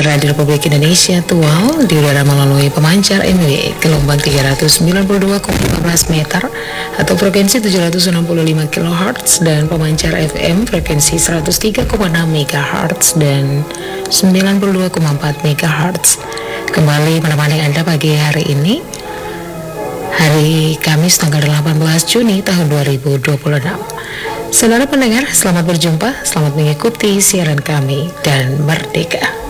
Radio Republik Indonesia Tual di udara melalui pemancar MW gelombang 392,14 meter atau frekuensi 765 kHz dan pemancar FM frekuensi 103,6 MHz dan 92,4 MHz. Kembali menemani Anda pagi hari ini, hari Kamis tanggal 18 Juni tahun 2026. Saudara pendengar, selamat berjumpa, selamat mengikuti siaran kami dan merdeka.